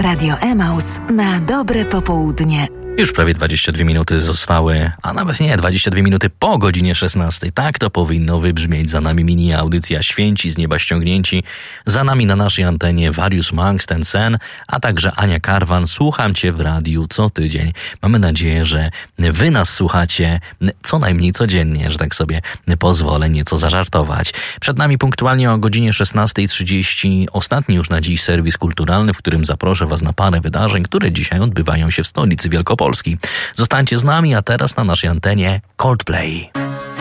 Radio Emaus na dobre popołudnie. Już prawie 22 minuty zostały, a nawet nie, 22 minuty po godzinie 16. Tak to powinno wybrzmieć. Za nami mini audycja Święci z nieba ściągnięci. Za nami na naszej antenie Warius Manx, ten sen, a także Ania Karwan. Słucham Cię w radiu co tydzień. Mamy nadzieję, że Wy nas słuchacie co najmniej codziennie, że tak sobie pozwolę nieco zażartować. Przed nami punktualnie o godzinie 16:30 ostatni już na dziś serwis kulturalny, w którym zaproszę Was na parę wydarzeń, które dzisiaj odbywają się w stolicy Wielkopolski. Zostańcie z nami, a teraz na naszej antenie Coldplay.